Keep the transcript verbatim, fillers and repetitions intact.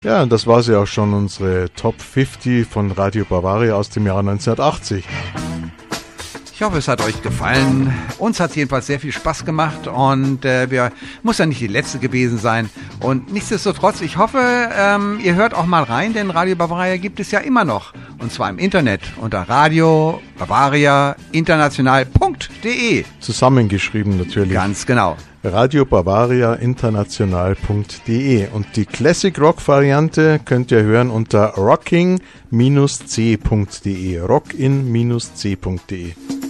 Ja, und das war sie auch schon, unsere Top fünfzig von Radio Bavaria aus dem Jahr neunzehnhundertachtzig. Ich hoffe, es hat euch gefallen. Uns hat es jedenfalls sehr viel Spaß gemacht und äh, wir muss ja nicht die letzte gewesen sein. Und nichtsdestotrotz, ich hoffe, ähm, ihr hört auch mal rein, denn Radio Bavaria gibt es ja immer noch. Und zwar im Internet unter radio bavaria international punkt de. Zusammengeschrieben natürlich. Ganz genau. radio bavaria international punkt de. Und die Classic Rock Variante könnt ihr hören unter rocking Bindestrich c punkt de. rockin Bindestrich c punkt de.